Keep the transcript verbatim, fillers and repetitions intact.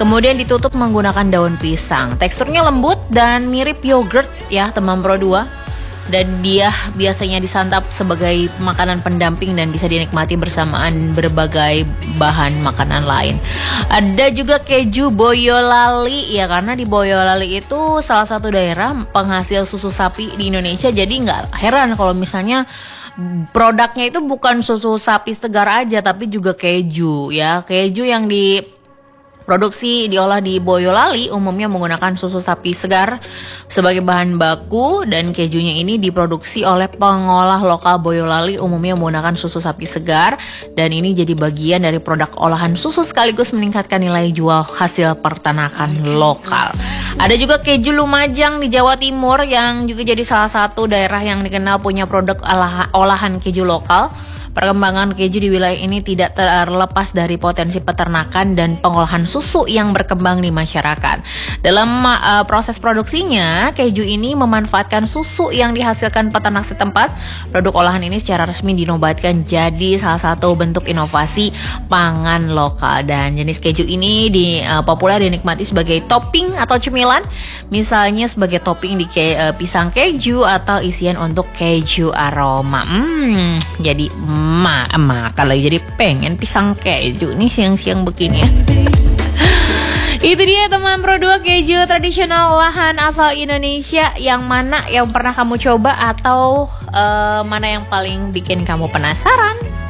Kemudian ditutup menggunakan daun pisang. Teksturnya lembut dan mirip yogurt ya teman Pro dua. Dan dia biasanya disantap sebagai makanan pendamping dan bisa dinikmati bersamaan berbagai bahan makanan lain. Ada juga keju Boyolali ya, karena di Boyolali itu salah satu daerah penghasil susu sapi di Indonesia. Jadi nggak heran kalau misalnya produknya itu bukan susu sapi segar aja, tapi juga keju ya. Keju yang di produksi diolah di Boyolali umumnya menggunakan susu sapi segar sebagai bahan baku, dan kejunya ini diproduksi oleh pengolah lokal Boyolali umumnya menggunakan susu sapi segar, dan ini jadi bagian dari produk olahan susu sekaligus meningkatkan nilai jual hasil peternakan lokal. Ada juga keju Lumajang di Jawa Timur yang juga jadi salah satu daerah yang dikenal punya produk olahan keju lokal. Perkembangan keju di wilayah ini tidak terlepas dari potensi peternakan dan pengolahan susu yang berkembang di masyarakat. Dalam uh, proses produksinya, keju ini memanfaatkan susu yang dihasilkan peternak setempat. Produk olahan ini secara resmi dinobatkan jadi salah satu bentuk inovasi pangan lokal, dan jenis keju ini di, uh, populer dinikmati sebagai topping atau cemilan, misalnya sebagai topping di ke, uh, pisang keju atau isian untuk keju aroma. Hmm, jadi Ma, makan lagi jadi pengen pisang keju nih siang-siang begini ya. Itu dia teman Pro dua, keju tradisional olahan asal Indonesia. Yang mana yang pernah kamu coba atau uh, mana yang paling bikin kamu penasaran?